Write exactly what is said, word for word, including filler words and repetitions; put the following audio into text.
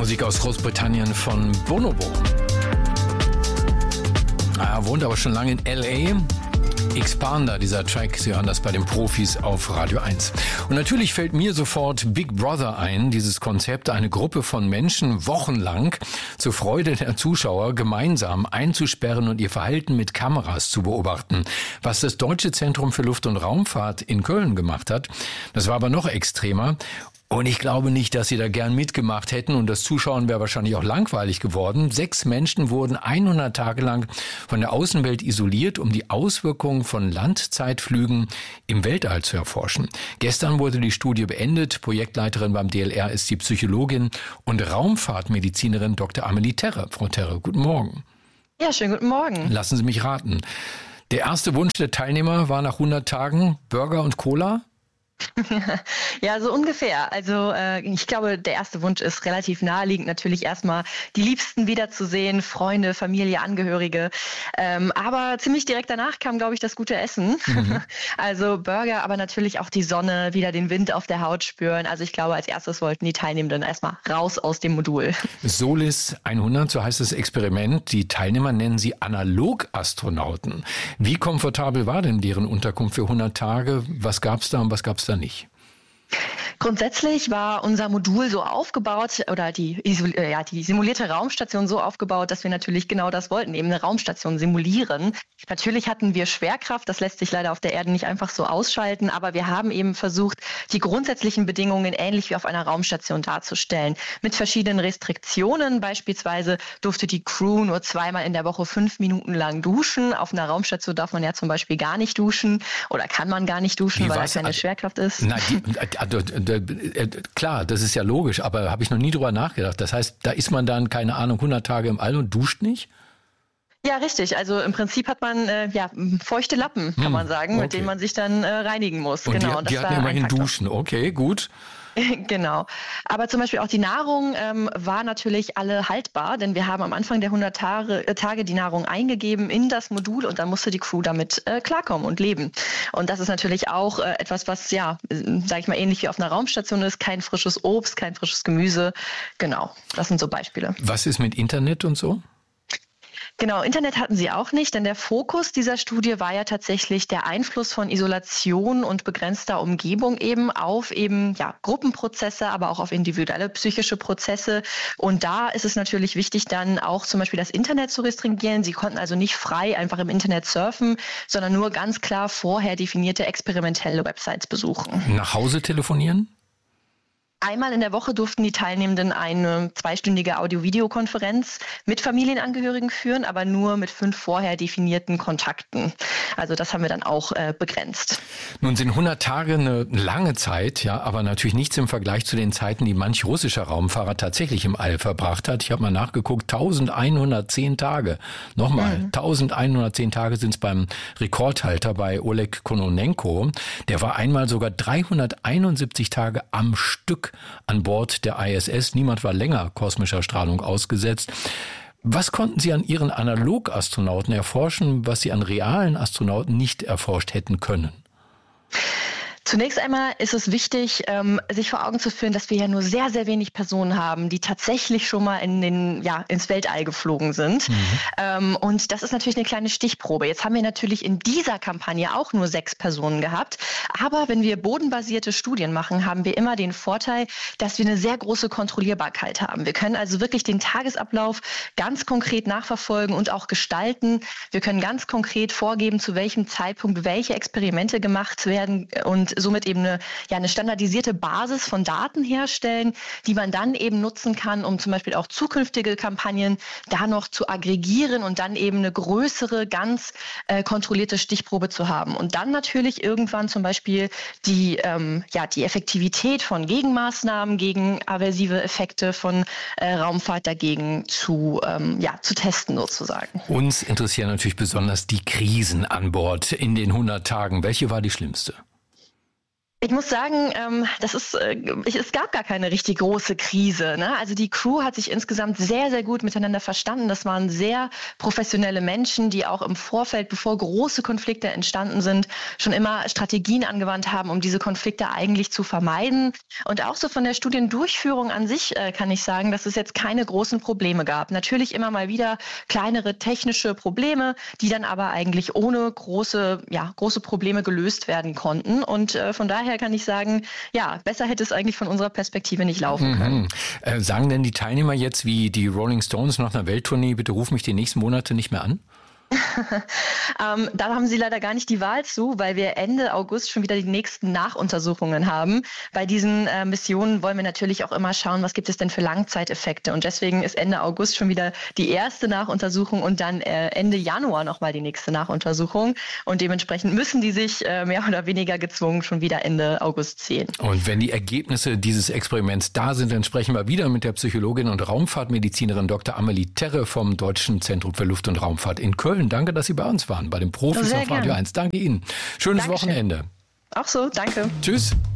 Musik aus Großbritannien von Bonobo. Er wohnt aber schon lange in L A. Expander, dieser Track, Sie hören das bei den Profis auf Radio eins. Und natürlich fällt mir sofort Big Brother ein, dieses Konzept, eine Gruppe von Menschen wochenlang zur Freude der Zuschauer gemeinsam einzusperren und ihr Verhalten mit Kameras zu beobachten. Was das Deutsche Zentrum für Luft- und Raumfahrt in Köln gemacht hat, das war aber noch extremer. Und ich glaube nicht, dass sie da gern mitgemacht hätten und das Zuschauen wäre wahrscheinlich auch langweilig geworden. Sechs Menschen wurden hundert Tage lang von der Außenwelt isoliert, um die Auswirkungen von Landzeitflügen im Weltall zu erforschen. Gestern wurde die Studie beendet. Projektleiterin beim D L R ist die Psychologin und Raumfahrtmedizinerin Doktor Amelie Terre. Frau Terre, guten Morgen. Ja, schönen guten Morgen. Lassen Sie mich raten. Der erste Wunsch der Teilnehmer war nach hundert Tagen Burger und Cola? Ja, so ungefähr. Also äh, ich glaube, der erste Wunsch ist relativ naheliegend. Natürlich erstmal die Liebsten wiederzusehen, Freunde, Familie, Angehörige. Ähm, aber ziemlich direkt danach kam, glaube ich, das gute Essen. Mhm. Also Burger, aber natürlich auch die Sonne, wieder den Wind auf der Haut spüren. Also ich glaube, als erstes wollten die Teilnehmenden erstmal raus aus dem Modul. Solis hundert, so heißt das Experiment. Die Teilnehmer nennen sie Analogastronauten. Wie komfortabel war denn deren Unterkunft für hundert Tage? Was gab's da und was gab's da nicht? Grundsätzlich war unser Modul so aufgebaut oder die, ja, die simulierte Raumstation so aufgebaut, dass wir natürlich genau das wollten, eben eine Raumstation simulieren. Natürlich hatten wir Schwerkraft, das lässt sich leider auf der Erde nicht einfach so ausschalten, aber wir haben eben versucht, die grundsätzlichen Bedingungen ähnlich wie auf einer Raumstation darzustellen. Mit verschiedenen Restriktionen, beispielsweise durfte die Crew nur zweimal in der Woche fünf Minuten lang duschen. Auf einer Raumstation darf man ja zum Beispiel gar nicht duschen oder kann man gar nicht duschen, Wie weil da was? keine Also, Schwerkraft ist. Na, die, also, klar, das ist ja logisch, aber habe ich noch nie drüber nachgedacht. Das heißt, da ist man dann, keine Ahnung, hundert Tage im All und duscht nicht? Ja, richtig. Also im Prinzip hat man äh, ja feuchte Lappen, kann hm, man sagen, okay. mit denen man sich dann äh, reinigen muss. Und genau. die, die hatten immerhin Duschen. Okay, gut. Genau. Aber zum Beispiel auch die Nahrung ähm, war natürlich alle haltbar, denn wir haben am Anfang der hundert Tage, äh, Tage die Nahrung eingegeben in das Modul und dann musste die Crew damit äh, klarkommen und leben. Und das ist natürlich auch äh, etwas, was, ja, sage ich mal, ähnlich wie auf einer Raumstation ist. Kein frisches Obst, kein frisches Gemüse. Genau, das sind so Beispiele. Was ist mit Internet und so? Genau, Internet hatten sie auch nicht, denn der Fokus dieser Studie war ja tatsächlich der Einfluss von Isolation und begrenzter Umgebung eben auf eben ja, Gruppenprozesse, aber auch auf individuelle psychische Prozesse. Und da ist es natürlich wichtig, dann auch zum Beispiel das Internet zu restringieren. Sie konnten also nicht frei einfach im Internet surfen, sondern nur ganz klar vorher definierte experimentelle Websites besuchen. Nach Hause telefonieren? Einmal in der Woche durften die Teilnehmenden eine zweistündige Audio-Video-Konferenz mit Familienangehörigen führen, aber nur mit fünf vorher definierten Kontakten. Also das haben wir dann auch äh, begrenzt. Nun sind hundert Tage eine lange Zeit, ja, aber natürlich nichts im Vergleich zu den Zeiten, die manch russischer Raumfahrer tatsächlich im All verbracht hat. Ich habe mal nachgeguckt, elfhundertzehn Tage. Nochmal, mhm. elfhundertzehn Tage sind es beim Rekordhalter bei Oleg Kononenko. Der war einmal sogar dreihunderteinundsiebzig Tage am Stück an Bord der I S S. Niemand war länger kosmischer Strahlung ausgesetzt. Was konnten Sie an Ihren Analogastronauten erforschen, was Sie an realen Astronauten nicht erforscht hätten können? Zunächst einmal ist es wichtig, ähm, sich vor Augen zu führen, dass wir ja nur sehr, sehr wenig Personen haben, die tatsächlich schon mal in den, ja, ins Weltall geflogen sind. Mhm. Ähm, und das ist natürlich eine kleine Stichprobe. Jetzt haben wir natürlich in dieser Kampagne auch nur sechs Personen gehabt. Aber wenn wir bodenbasierte Studien machen, haben wir immer den Vorteil, dass wir eine sehr große Kontrollierbarkeit haben. Wir können also wirklich den Tagesablauf ganz konkret nachverfolgen und auch gestalten. Wir können ganz konkret vorgeben, zu welchem Zeitpunkt welche Experimente gemacht werden und somit eben eine, ja, eine standardisierte Basis von Daten herstellen, die man dann eben nutzen kann, um zum Beispiel auch zukünftige Kampagnen da noch zu aggregieren und dann eben eine größere, ganz äh, kontrollierte Stichprobe zu haben. Und dann natürlich irgendwann zum Beispiel die, ähm, ja, die Effektivität von Gegenmaßnahmen gegen aversive Effekte von äh, Raumfahrt dagegen zu, ähm, ja, zu testen sozusagen. Uns interessieren natürlich besonders die Krisen an Bord in den hundert Tagen. Welche war die schlimmste? Ich muss sagen, ähm, das ist, äh, es gab gar keine richtig große Krise. Ne? Also die Crew hat sich insgesamt sehr, sehr gut miteinander verstanden. Das waren sehr professionelle Menschen, die auch im Vorfeld, bevor große Konflikte entstanden sind, schon immer Strategien angewandt haben, um diese Konflikte eigentlich zu vermeiden. Und auch so von der Studiendurchführung an sich äh, kann ich sagen, dass es jetzt keine großen Probleme gab. Natürlich immer mal wieder kleinere technische Probleme, die dann aber eigentlich ohne große, ja, große Probleme gelöst werden konnten. Und äh, von daher kann ich sagen, ja, besser hätte es eigentlich von unserer Perspektive nicht laufen können. Mhm. Äh, sagen denn die Teilnehmer jetzt wie die Rolling Stones nach einer Welttournee, bitte ruf mich die nächsten Monate nicht mehr an? ähm, da haben Sie leider gar nicht die Wahl zu, weil wir Ende August schon wieder die nächsten Nachuntersuchungen haben. Bei diesen äh, Missionen wollen wir natürlich auch immer schauen, was gibt es denn für Langzeiteffekte. Und deswegen ist Ende August schon wieder die erste Nachuntersuchung und dann äh, Ende Januar nochmal die nächste Nachuntersuchung. Und dementsprechend müssen die sich äh, mehr oder weniger gezwungen schon wieder Ende August sehen. Und wenn die Ergebnisse dieses Experiments da sind, dann sprechen wir wieder mit der Psychologin und Raumfahrtmedizinerin Doktor Amelie Terre vom Deutschen Zentrum für Luft- und Raumfahrt in Köln. Danke, dass Sie bei uns waren, bei den Profis Sehr auf Radio gern. eins. Danke Ihnen. Schönes Dankeschön. Wochenende. Auch so, danke. Tschüss.